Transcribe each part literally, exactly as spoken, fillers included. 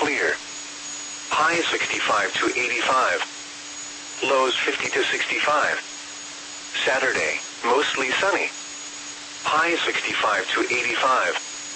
clear. Highs sixty-five to eighty-five. Lows fifty to sixty-five. Saturday, mostly sunny. Highs sixty-five to eighty-five.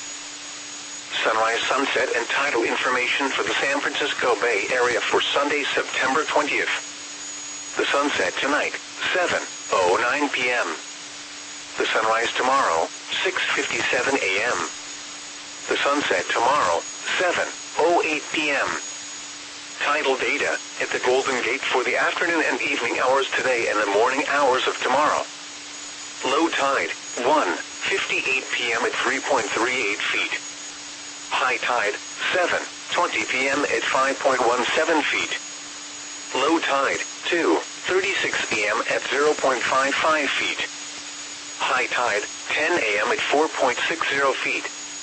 Sunrise, sunset, and tidal information for the San Francisco Bay Area for Sunday, September twentieth. The sunset tonight, seven oh nine p m The sunrise tomorrow, six fifty-seven a m The sunset tomorrow, seven oh eight p m Tidal data at the Golden Gate for the afternoon and evening hours today and the morning hours of tomorrow. Low tide, one fifty-eight p m at three point three eight feet. High tide, seven twenty p m at five point one seven feet. Low tide, two thirty-six p m at zero point five five feet. High tide, ten a m at four point six zero feet.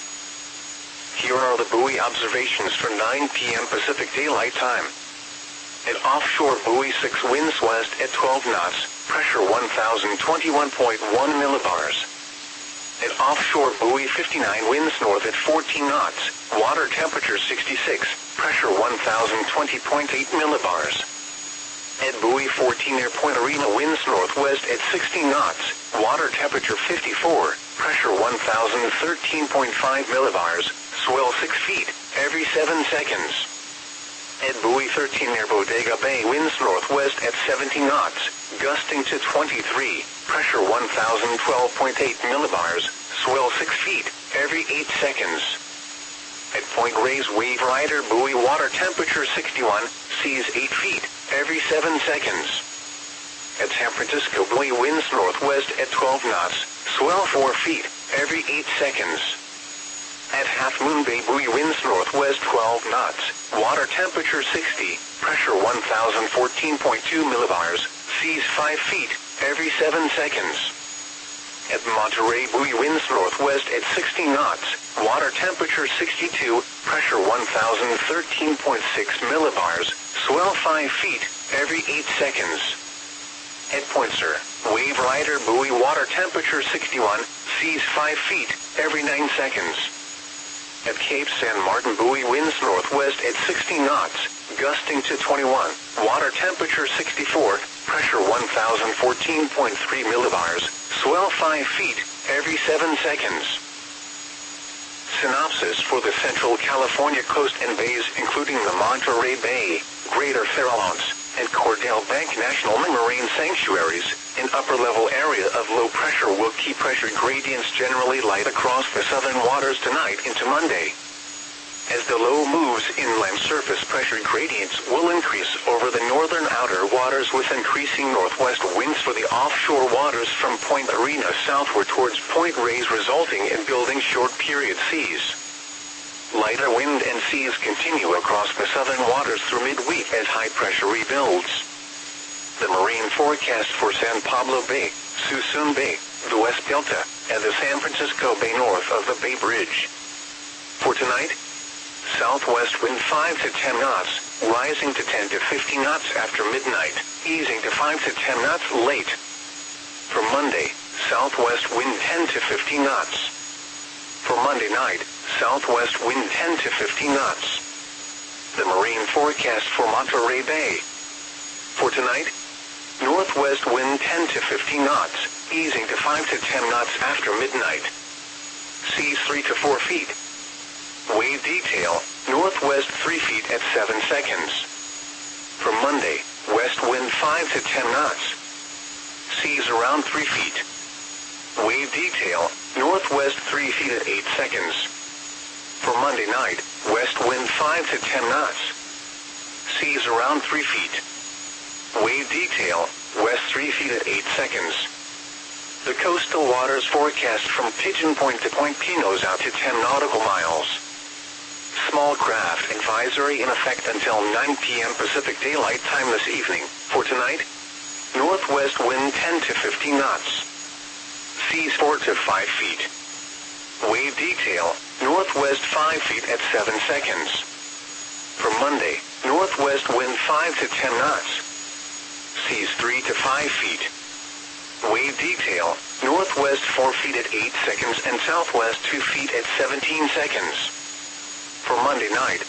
Here are the buoy observations for nine p m Pacific Daylight Time. At offshore buoy six, winds west at twelve knots, pressure one thousand twenty-one point one millibars. At offshore buoy fifty-nine, winds north at fourteen knots, water temperature sixty-six, pressure one thousand twenty point eight millibars. At buoy fourteen, near Point Arena, winds northwest at sixteen knots, water temperature fifty-four, pressure one thousand thirteen point five millibars, swell six feet every seven seconds. At buoy thirteen, near Bodega Bay, winds northwest at seventeen knots, gusting to twenty-three, pressure one thousand twelve point eight millibars, swell six feet every eight seconds. At Point Reyes, Wave Rider buoy, water temperature sixty-one, seas eight feet every seven seconds. At San Francisco buoy, winds northwest at twelve knots, swell four feet every eight seconds. At Half Moon Bay buoy, winds northwest twelve knots, water temperature sixty, pressure one thousand fourteen point two millibars, seas five feet every seven seconds. At Monterey buoy, winds northwest at sixteen knots, water temperature sixty-two, pressure one thousand thirteen point six millibars, swell five feet every eight seconds. At Point Sur, Wave Rider buoy, water temperature sixty-one, seas five feet every nine seconds. At Cape San Martin buoy, winds northwest at sixteen knots, gusting to twenty-one, water temperature sixty-four, pressure one thousand fourteen point three millibars, swell five feet every seven seconds. Synopsis for the Central California coast and bays, including the Monterey Bay, Greater Farallones, and Cordell Bank National Marine Sanctuaries, an upper-level area of low pressure will keep pressure gradients generally light across the southern waters tonight into Monday. As the low moves inland, surface pressure gradients will increase over the northern outer waters with increasing northwest winds for the offshore waters from Point Arena southward towards Point Reyes, resulting in building short-period seas. Lighter wind and seas continue across the southern waters through midweek as high pressure rebuilds. The marine forecast for San Pablo Bay, Suisun Bay, the West Delta, and the San Francisco Bay north of the Bay Bridge. For tonight, southwest wind five to ten knots, rising to ten to fifteen knots after midnight, easing to five to ten knots late. For Monday, southwest wind ten to fifteen knots. For Monday night, southwest wind ten to fifteen knots. The marine forecast for Monterey Bay. For tonight, northwest wind ten to fifteen knots, easing to five to ten knots after midnight. Seas three to four feet. Wave detail, northwest three feet at seven seconds. For Monday, west wind five to ten knots. Seas around three feet. Wave detail, northwest three feet at eight seconds. For Monday night, west wind five to ten knots. Seas around three feet. Wave detail, west three feet at eight seconds. The coastal waters forecast from Pigeon Point to Point Pinos out to ten nautical miles. Small craft advisory in effect until nine p m Pacific Daylight Time this evening. For tonight, northwest wind ten to fifteen knots. Seas four to five feet. Wave detail, northwest five feet at seven seconds. For Monday, northwest wind five to ten knots. Seas three to five feet. Wave detail, northwest four feet at eight seconds and southwest two feet at seventeen seconds. For Monday night,